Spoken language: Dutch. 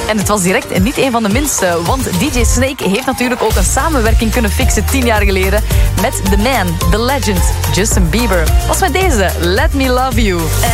En het was direct niet een van de minste, want DJ Snake heeft natuurlijk ook een samenwerking kunnen fixen 10 jaar geleden met The Man, The Legend, Justin Bieber. Was met deze, Let Me Love You.